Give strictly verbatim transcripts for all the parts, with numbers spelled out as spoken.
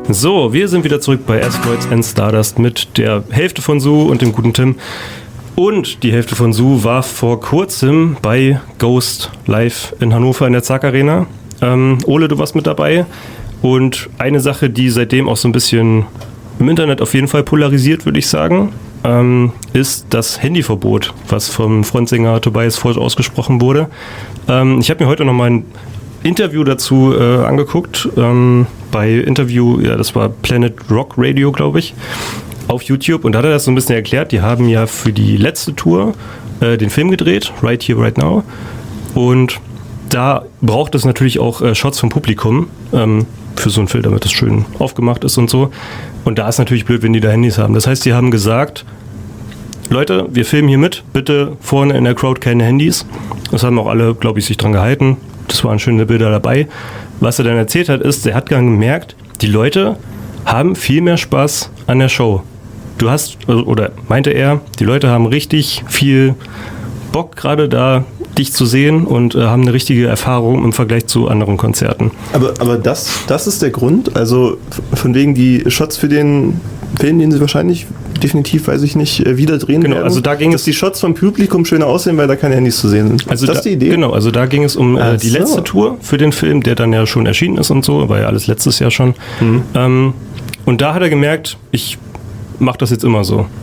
So, wir sind wieder zurück bei Asteroids and Stardust mit der Hälfte von Su und dem guten Tim. Und die Hälfte von Su war vor kurzem bei Ghost live in Hannover in der Zack Arena. Ähm, Ole, du warst mit dabei. Und eine Sache, die seitdem auch so ein bisschen im Internet auf jeden Fall polarisiert, würde ich sagen, ähm, ist das Handyverbot, was vom Frontsänger Tobias Forge ausgesprochen wurde. Ähm, ich habe mir heute noch mal ein Interview dazu äh, angeguckt, ähm, bei Interview, ja, das war Planet Rock Radio, glaube ich, auf YouTube, und da hat er das so ein bisschen erklärt. Die haben ja für die letzte Tour äh, den Film gedreht, Right Here, Right Now, und da braucht es natürlich auch äh, Shots vom Publikum ähm, für so einen Film, damit das schön aufgemacht ist und so, und da ist natürlich blöd, wenn die da Handys haben. Das heißt, die haben gesagt, Leute, wir filmen hier mit, bitte vorne in der Crowd keine Handys. Das haben auch alle, glaube ich, sich dran gehalten. Das waren schöne Bilder dabei. Was er dann erzählt hat, ist, er hat dann gemerkt, die Leute haben viel mehr Spaß an der Show. Du hast, oder meinte er, die Leute haben richtig viel Bock gerade da, dich zu sehen, und äh, haben eine richtige Erfahrung im Vergleich zu anderen Konzerten. Aber, aber das, das ist der Grund? Also von wegen die Shots für den Film, den sie wahrscheinlich definitiv, weiß ich nicht, wieder drehen genau, werden, also da ging dass es, die Shots vom Publikum schöner aussehen, weil da keine Handys zu sehen sind. Also ist das da, die Idee? Genau, also da ging es um äh, die so. letzte Tour für den Film, der dann ja schon erschienen ist und so, war ja alles letztes Jahr schon. Mhm. Ähm, und da hat er gemerkt, ich mache das jetzt immer so.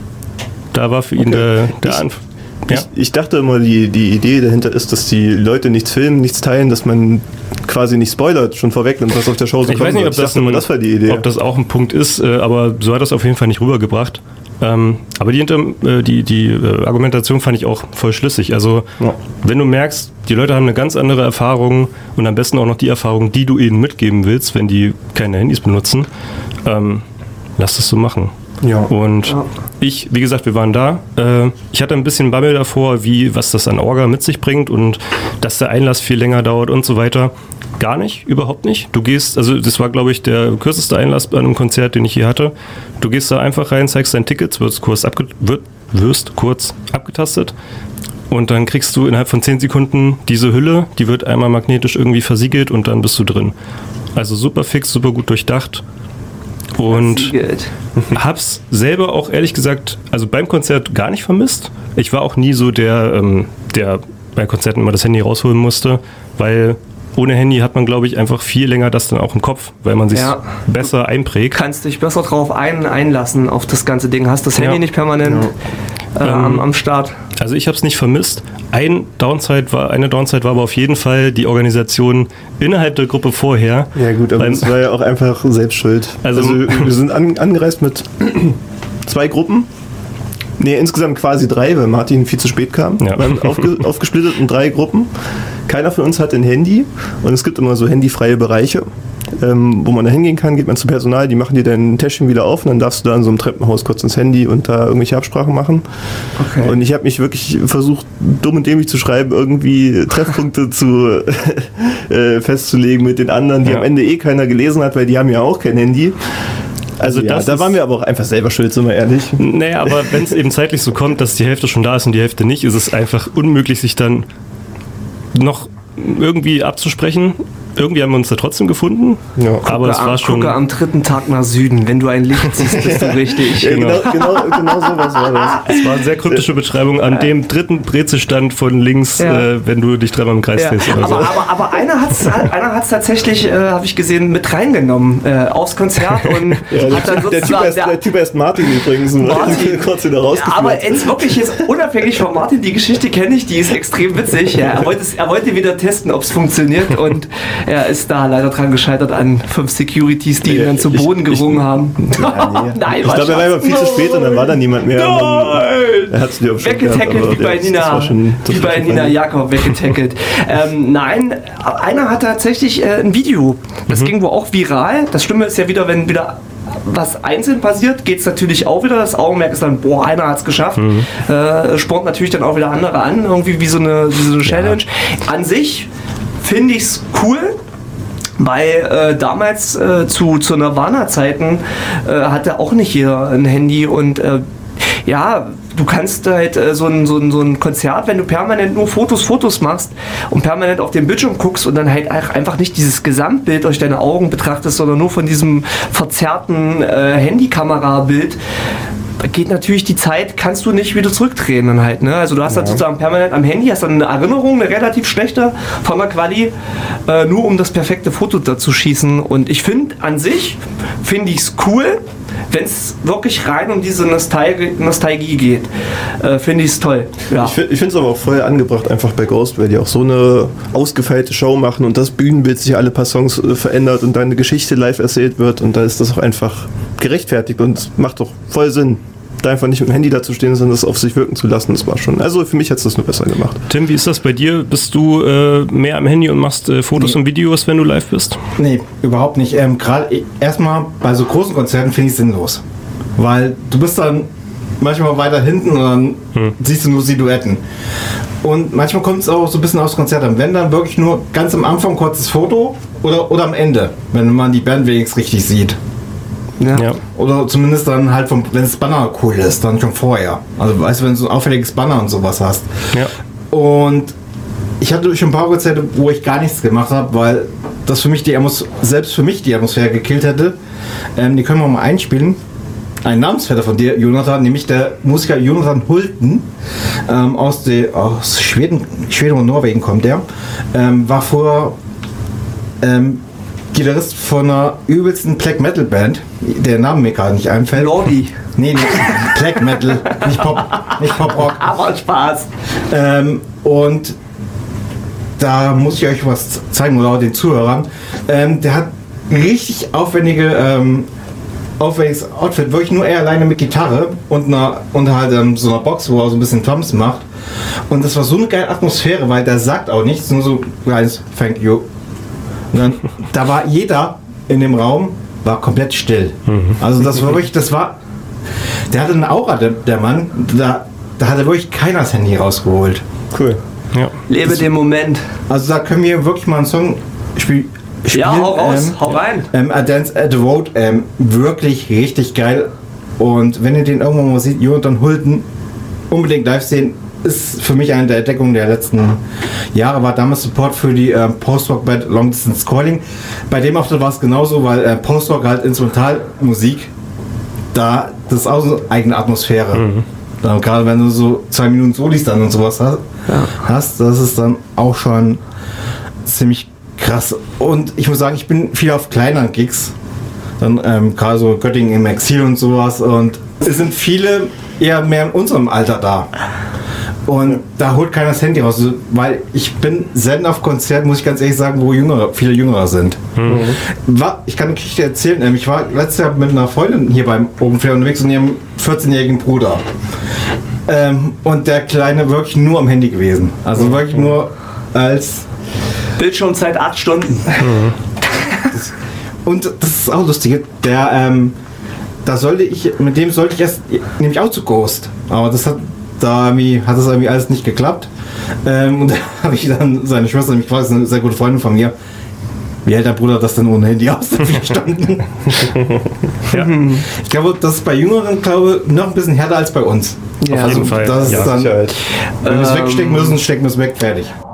Da war für ihn okay. der, der Anfang. Ja. Ich, ich dachte immer, die, die Idee dahinter ist, dass die Leute nichts filmen, nichts teilen, dass man quasi nicht spoilert, schon vorweg nimmt, was auf der Show so ich kommt. Ich weiß nicht, ob das, ein, das war die Idee. Ob das auch ein Punkt ist, äh, aber so hat das auf jeden Fall nicht rübergebracht. Ähm, aber die, äh, die, die äh, Argumentation fand ich auch voll schlüssig. Also ja. Wenn du merkst, die Leute haben eine ganz andere Erfahrung, und am besten auch noch die Erfahrung, die du ihnen mitgeben willst, wenn die keine Handys benutzen, ähm, lass das so machen. Ja. Und ja. ich, wie gesagt, wir waren da. Äh, ich hatte ein bisschen Bammel davor, wie, was das an Orga mit sich bringt und dass der Einlass viel länger dauert und so weiter. Gar nicht, überhaupt nicht. Du gehst, also das war, glaube ich, der kürzeste Einlass bei einem Konzert, den ich je hatte. Du gehst da einfach rein, zeigst dein Ticket, wirst kurz, abge- wird, wirst kurz abgetastet, und dann kriegst du innerhalb von zehn Sekunden diese Hülle, die wird einmal magnetisch irgendwie versiegelt, und dann bist du drin. Also super fix, super gut durchdacht. Und hab's selber auch ehrlich gesagt, also beim Konzert gar nicht vermisst. Ich war auch nie so der, ähm, der bei Konzerten immer das Handy rausholen musste, weil ohne Handy hat man, glaube ich, einfach viel länger das dann auch im Kopf, weil man sich ja. besser einprägt. Kannst dich besser drauf ein, einlassen auf das ganze Ding. Hast das Handy ja. nicht permanent ja. äh, ähm, am, am Start. Also ich habe es nicht vermisst. Ein Downside war, eine Downside war aber auf jeden Fall die Organisation innerhalb der Gruppe vorher. Ja gut, aber das war ja auch einfach selbst schuld. Also, also wir sind an, angereist mit zwei Gruppen. Nee, insgesamt quasi drei, weil Martin viel zu spät kam. Ja. Wir waren aufge, aufgesplittet in drei Gruppen. Keiner von uns hat ein Handy, und es gibt immer so handyfreie Bereiche, ähm, wo man da hingehen kann, geht man zum Personal, die machen dir dein Täschchen wieder auf, und dann darfst du da in so einem Treppenhaus kurz ins Handy und da irgendwelche Absprachen machen. Okay. Und ich habe mich wirklich versucht, dumm und dämlich zu schreiben, irgendwie Treffpunkte zu äh, festzulegen mit den anderen, die ja. am Ende eh keiner gelesen hat, weil die haben ja auch kein Handy. Also ja, das da waren wir aber auch einfach selber schuld, sind wir ehrlich. Naja, aber wenn es eben zeitlich so kommt, dass die Hälfte schon da ist und die Hälfte nicht, ist es einfach unmöglich, sich dann noch irgendwie abzusprechen. Irgendwie haben wir uns da trotzdem gefunden. Ja. Aber gucke, es war am, schon. Gucke am dritten Tag nach Süden. Wenn du ein Licht siehst, bist du richtig. Ja, genau, genau, genau sowas war das. Es war eine sehr kryptische Beschreibung an dem dritten Brezelstand von links, ja. äh, wenn du dich dreimal im Kreis drehst. Ja. Aber, so. aber, aber einer hat es einer hat's tatsächlich, äh, habe ich gesehen, mit reingenommen äh, aufs Konzert. Und ja, hat dann der, typ heißt, der, der Typ heißt Martin übrigens. Martin. Kurz wieder rausgeführt. Aber jetzt wirklich jetzt unabhängig von Martin, die Geschichte kenne ich, die ist extrem witzig. Ja, er, wollte, er wollte wieder testen, ob es funktioniert, und er ist da leider dran gescheitert an fünf Securities, die ihn dann zu Boden gerungen ich, haben. Ja, nee. Nein, ich glaube, er war immer viel zu spät, und dann war da niemand mehr. Nein! Er hat es weggetackelt, wie bei Nina, schon, wie bei Nina Jakob weggetackelt. ähm, nein, einer hat tatsächlich äh, ein Video, das mhm. ging wohl auch viral. Das Schlimme ist ja wieder, wenn wieder was einzeln passiert, geht es natürlich auch wieder. Das Augenmerk ist dann, boah, einer hat es geschafft. Mhm. Äh, spornt natürlich dann auch wieder andere an, irgendwie wie so eine, wie so eine Challenge. Ja. An sich finde ich es cool, weil äh, damals äh, zu, zu Nirvana-Zeiten äh, hatte auch nicht jeder ein Handy, und äh, Ja, du kannst halt äh, so, ein, so, ein, so ein Konzert, wenn du permanent nur Fotos, Fotos machst und permanent auf den Bildschirm guckst und dann halt einfach nicht dieses Gesamtbild durch deine Augen betrachtest, sondern nur von diesem verzerrten äh, Handykamerabild, da geht natürlich die Zeit, kannst du nicht wieder zurückdrehen dann halt, ne? Also du hast ja. dann sozusagen permanent am Handy, hast dann eine Erinnerung, eine relativ schlechte von der Quali, äh, nur um das perfekte Foto da zu schießen. Und ich finde an sich, finde ich es cool, wenn es wirklich rein um diese Nostalgie, Nostalgie geht, äh, finde ich es toll. Ja. Ich, ich finde es aber auch voll angebracht einfach bei Ghost, weil die auch so eine ausgefeilte Show machen und das Bühnenbild sich alle paar Songs äh, verändert und deine Geschichte live erzählt wird und da ist das auch einfach gerechtfertigt und macht doch voll Sinn. Da einfach nicht mit dem Handy dazu stehen, sondern das auf sich wirken zu lassen, das war schon. Also für mich hat es das nur besser gemacht. Tim, wie ist das bei dir? Bist du äh, mehr am Handy und machst äh, Fotos nee. und Videos, wenn du live bist? Nee, überhaupt nicht. Ähm, Gerade erstmal bei so großen Konzerten finde ich es sinnlos. Weil du bist dann manchmal weiter hinten und dann hm. siehst du nur Silhouetten. Und manchmal kommt es auch so ein bisschen aus Konzert an. Wenn dann wirklich nur ganz am Anfang kurzes Foto oder, oder am Ende, wenn man die Band wenigstens richtig sieht. Ja. Ja. Oder zumindest dann halt, vom, wenn das Banner cool ist, dann schon vorher. Also weißt du, wenn du so ein auffälliges Banner und sowas hast. Ja. Und ich hatte schon ein paar Konzerte, wo ich gar nichts gemacht habe, weil das für mich die Atmos- selbst für mich die Atmosphäre gekillt hätte. Ähm, die können wir mal einspielen. Ein Namensvetter von dir, Jonathan, nämlich der Musiker Jonathan Hulten, ähm, aus, de, aus Schweden, Schweden und Norwegen kommt der, ähm, war vorher ähm, Gitarrist von einer übelsten Black Metal Band, der Name mir gerade nicht einfällt. Lordi. Nee, nee, Black Metal, nicht Pop, nicht Pop Rock. Aber Spaß. Ähm, und da muss ich euch was zeigen, oder auch den Zuhörern. Ähm, der hat richtig aufwendige, ähm, aufwendiges Outfit, wirklich nur er alleine mit Gitarre und, einer, und halt ähm, so einer Box, wo er so ein bisschen Drums macht. Und das war so eine geile Atmosphäre, weil der sagt auch nichts, nur so kleines Thank you. Und dann, da war jeder in dem Raum, war komplett still. Mhm. Also das war wirklich, das war, der hatte eine Aura, der, der Mann, da, da hat er wirklich keiner das Handy rausgeholt. Cool. Ja. Lebe das, den Moment. Also da können wir wirklich mal einen Song spiel, spielen. Ja, hau raus, ähm, hau rein. Ähm, A Dance at the Road, ähm, wirklich richtig geil. Und wenn ihr den irgendwann mal seht, Jonathan Hulten, unbedingt live sehen. Ist für mich eine der Entdeckungen der letzten Jahre, war damals Support für die äh, Post-Rock-Band Long Distance Calling. Bei dem Auftritt war es genauso, weil äh, Post-Rock halt Instrumentalmusik, da das ist auch so eine eigene Atmosphäre. Mhm. Dann, gerade wenn du so zwei Minuten Solis dann und sowas hast, ja. hast, das ist dann auch schon ziemlich krass. Und ich muss sagen, ich bin viel auf kleineren Gigs, dann ähm, gerade so Göttingen im Exil und sowas, und es sind viele eher mehr in unserem Alter da. Und da holt keiner das Handy raus, weil ich bin selten auf Konzerten, muss ich ganz ehrlich sagen, wo Jüngere, viele Jüngere sind. Mhm. War, ich kann eine Geschichte erzählen, ich war letztes Jahr mit einer Freundin hier beim Open Flair unterwegs und ihrem vierzehnjährigen Bruder. Ähm, und der Kleine wirklich nur am Handy gewesen. Also mhm. wirklich nur als... Bildschirmzeit acht Stunden. Mhm. Das, und das ist auch lustig, der, ähm, da sollte ich, mit dem sollte ich erst, nämlich auch zu Ghost, aber das hat Da hat das irgendwie alles nicht geklappt. Ähm, und da habe ich dann seine Schwester, nämlich quasi eine sehr gute Freundin von mir, wie hält der Bruder das denn ohne Handy aus? vier Stunden. Ja. Ich glaube, das ist bei Jüngeren, glaube noch ein bisschen härter als bei uns. Ja, auf jeden Fall. Das ist ja, dann, wenn wir es wegstecken müssen, stecken wir es weg, fertig.